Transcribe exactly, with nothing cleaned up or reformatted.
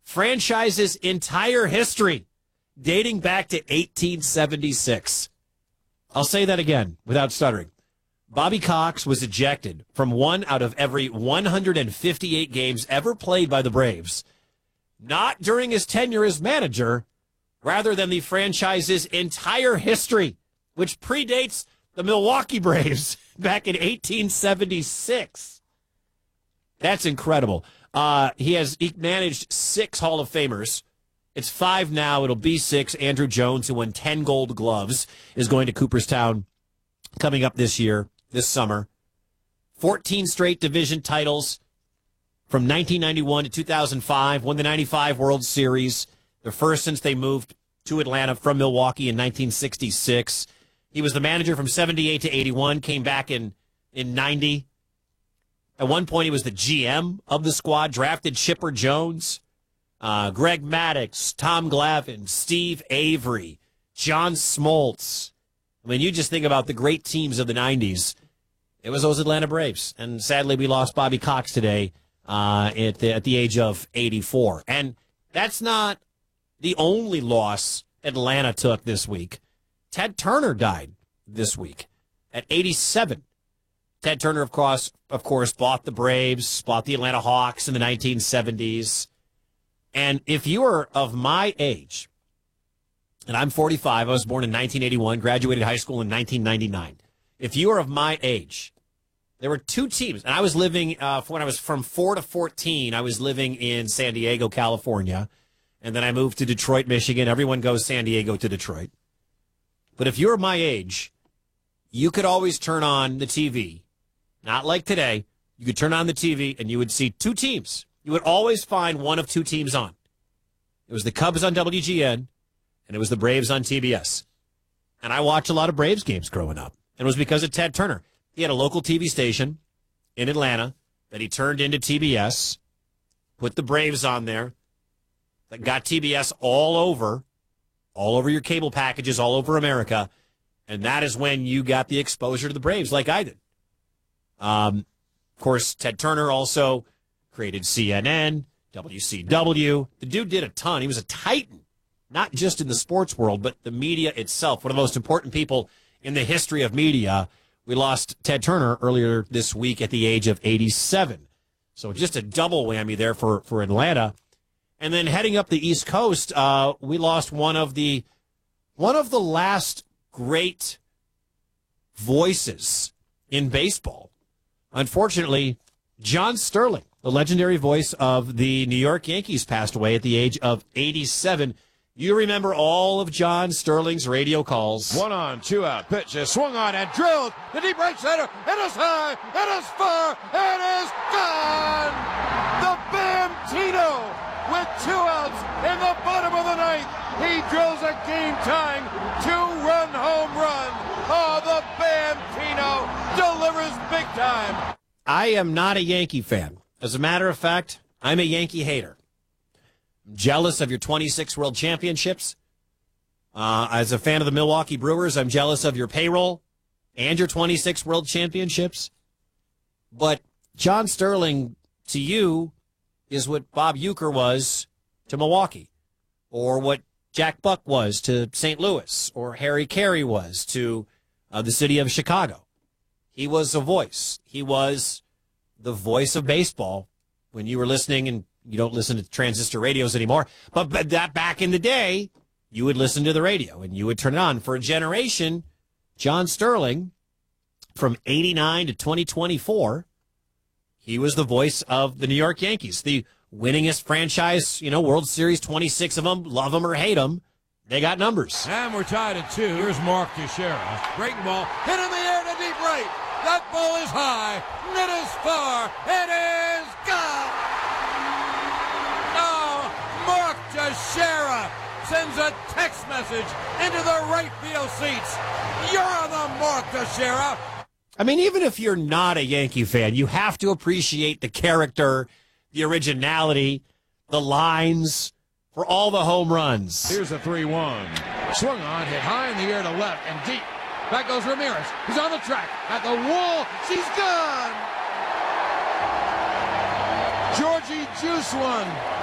franchise's entire history, dating back to eighteen seventy-six. I'll say that again without stuttering. Bobby Cox was ejected from one out of every one hundred fifty-eight games ever played by the Braves, not during his tenure as manager, rather than the franchise's entire history, which predates the Milwaukee Braves back in eighteen seventy-six. That's incredible. Uh, he has he managed six Hall of Famers. It's five now. It'll be six. Andrew Jones, who won ten Gold Gloves, is going to Cooperstown coming up this year, this summer. fourteen straight division titles from nineteen ninety-one to two thousand five. Won the ninety-five World Series, the first since they moved to Atlanta from Milwaukee in nineteen sixty-six. He was the manager from seventy-eight to eighty-one, came back in, in ninety. At one point, he was the G M of the squad, drafted Chipper Jones, uh, Greg Maddux, Tom Glavine, Steve Avery, John Smoltz. I mean, you just think about the great teams of the nineties. It was those Atlanta Braves. And sadly, we lost Bobby Cox today uh, at, the, at the age of eighty-four. And that's not the only loss Atlanta took this week. Ted Turner died this week at eighty-seven. Ted Turner, of course, of course, bought the Braves, bought the Atlanta Hawks in the nineteen seventies. And if you are of my age, and I'm forty-five, I was born in nineteen eighty-one, graduated high school in nineteen ninety-nine. If you are of my age, there were two teams. And I was living, uh, when I was from four to fourteen, I was living in San Diego, California. And then I moved to Detroit, Michigan. Everyone goes San Diego to Detroit. But if you're my age, you could always turn on the T V. Not like today. You could turn on the T V and you would see two teams. You would always find one of two teams on. It was the Cubs on W G N, and it was the Braves on T B S. And I watched a lot of Braves games growing up. And it was because of Ted Turner. He had a local T V station in Atlanta that he turned into T B S, put the Braves on there, that got T B S all over, all over your cable packages, all over America. And that is when you got the exposure to the Braves like I did. Um, of course, Ted Turner also created C N N, W C W. The dude did a ton. He was a titan, not just in the sports world, but the media itself. One of the most important people in the history of media. We lost Ted Turner earlier this week at the age of eighty-seven. So just a double whammy there for, for Atlanta. And then heading up the East Coast, uh, we lost one of the one of the last great voices in baseball. Unfortunately, John Sterling, the legendary voice of the New York Yankees, passed away at the age of eighty-seven. You remember all of John Sterling's radio calls. One on, two out, pitch is swung on and drilled. The deep right center. It is high. It is far. It is gone. The Bambino with two outs in the bottom of the ninth. He drills a game-tying two-run home run. Oh, the Bambino delivers big time. I am not a Yankee fan. As a matter of fact, I'm a Yankee hater. I'm jealous of your twenty-six World Championships. Uh, as a fan of the Milwaukee Brewers, I'm jealous of your payroll and your twenty-six World Championships. But John Sterling, to you, is what Bob Uecker was to Milwaukee, or what Jack Buck was to Saint Louis, or Harry Carey was to uh, the city of Chicago. He was a voice. He was the voice of baseball when you were listening, and you don't listen to transistor radios anymore. But, but that back in the day, you would listen to the radio, and you would turn it on. For a generation, John Sterling, from eighty-nine to twenty twenty-four, he was the voice of the New York Yankees, the winningest franchise, you know, World Series, twenty-six of them, love them or hate them. They got numbers. And we're tied at two. Here's Mark Teixeira. Breaking ball, hit in the air to deep right. That ball is high. It is far. It is gone. Oh, Mark Teixeira sends a text message into the right field seats. You're the Mark Teixeira. I mean, even if you're not a Yankee fan, you have to appreciate the character, the originality, the lines, for all the home runs. Here's a three one. Swung on, hit high in the air to left and deep. Back goes Ramirez. He's on the track. At the wall. She's gone. Georgie Juice one.